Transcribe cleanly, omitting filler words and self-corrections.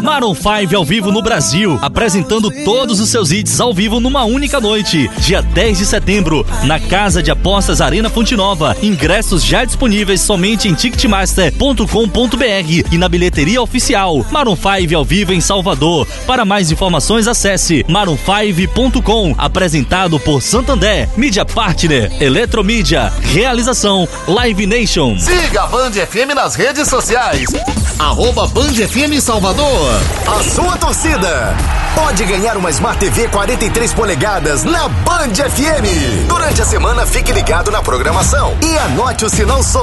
Maroon 5 ao vivo no Brasil, apresentando todos os seus hits ao vivo numa única noite. Dia 10 de setembro, na Casa de Apostas Arena Fonte Nova. Ingressos já disponíveis somente em ticketmaster.com.br e na bilheteria oficial. Maroon 5 ao vivo em Salvador. Para mais informações, acesse maroon5.com. Apresentado por Santander, Mídia Partner, Eletromídia, realização Live Nation. Siga a Band FM nas redes sociais. @Band FM Salvador. A sua torcida pode ganhar uma Smart TV 43 polegadas na Band FM. Durante a semana, fique ligado na programação e anote o sinal sonoro